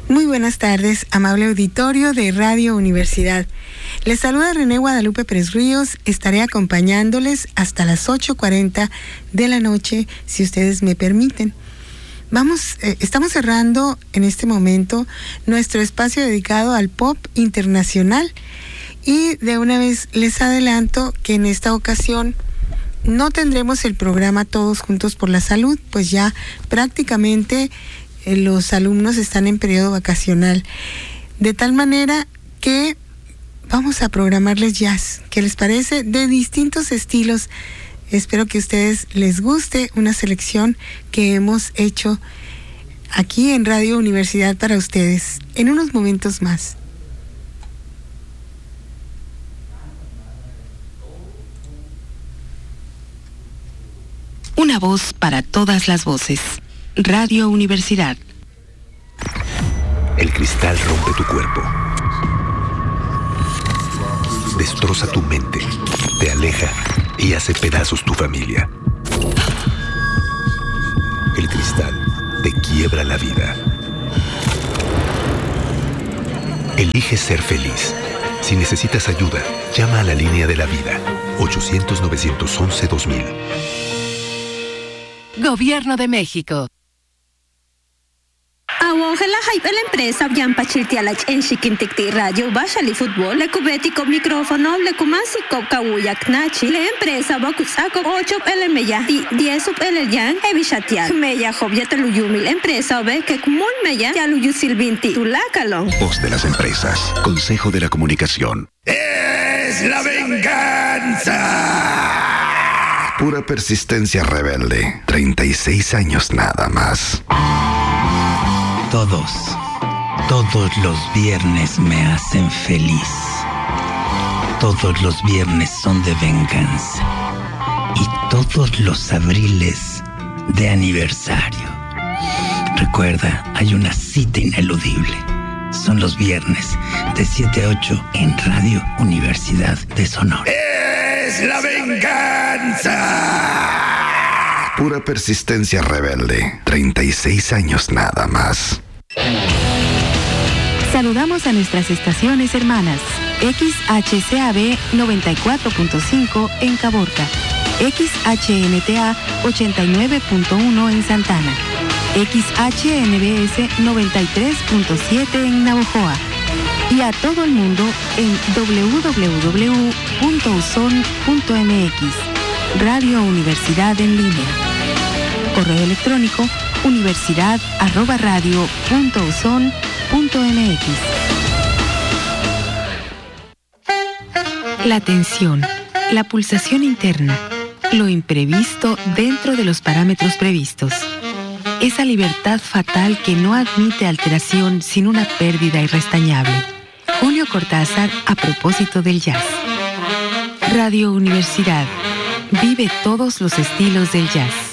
Muy buenas tardes, amable auditorio de Radio Universidad. Les saluda René Guadalupe Pérez Ríos. Estaré acompañándoles hasta las 8:40 de la noche, si ustedes me permiten. Estamos cerrando en este momento nuestro espacio dedicado al pop internacional y de una vez les adelanto que en esta ocasión no tendremos el programa Todos Juntos por la Salud, pues ya prácticamente los alumnos están en periodo vacacional, de tal manera que vamos a programarles jazz. ¿Qué les parece? De distintos estilos. Espero que a ustedes les guste una selección que hemos hecho aquí en Radio Universidad para ustedes en unos momentos más. Una voz para todas las voces. Radio Universidad. El cristal rompe tu cuerpo. Destroza tu mente, te aleja y hace pedazos tu familia. El cristal te quiebra la vida. Elige ser feliz. Si necesitas ayuda, llama a la línea de la vida. 800-911-2000. Gobierno de México. Awongela hype la empresa Yampa Chiltialach en Chiquinticti Radio Bashali Fútbol le cubetico micrófono le kumasi kawuyak nachi la empresa Bakusako 8 LMya 10 el yan evishatia meya hobya teluyumi la empresa ve que kumul meya yaluyu silvinti tulakalon. Voz de las empresas. Consejo de la Comunicación. ¡Es la venganza! Pura persistencia rebelde. 36 años nada más. Todos los viernes me hacen feliz. Todos los viernes son de venganza. Y todos los abriles de aniversario. Recuerda, hay una cita ineludible. Son los viernes de 7 a 8 en Radio Universidad de Sonora. ¡Es la venganza! Pura persistencia rebelde. 36 años nada más. Saludamos a nuestras estaciones hermanas. XHCAB 94.5 en Caborca. XHNTA 89.1 en Santana. XHNBS 93.7 en Navojoa. Y a todo el mundo en www.uson.mx. Radio Universidad en línea. Correo electrónico universidad@radio.uson.mx. La tensión, la pulsación interna, lo imprevisto dentro de los parámetros previstos. Esa libertad fatal que no admite alteración sin una pérdida irrestañable. Julio Cortázar a propósito del jazz. Radio Universidad. Vive todos los estilos del jazz.